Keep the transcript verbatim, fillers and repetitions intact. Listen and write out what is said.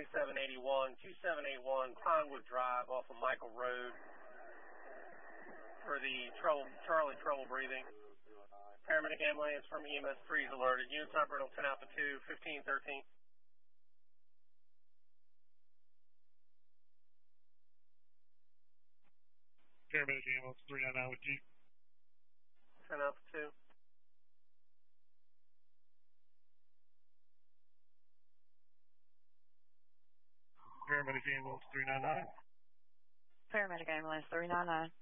twenty-seven eighty-one, two seven eight one Pinewood Drive off of Michael Road for the trouble, Charlie trouble breathing. Paramedic ambulance from E M S three is alerted. Units operating on ten Alpha two, fifteen thirteen. Paramedic ambulance three nine nine with Jeep. ten Alpha two. Paramedic ambulance three nine nine. Paramedic ambulance three nine nine.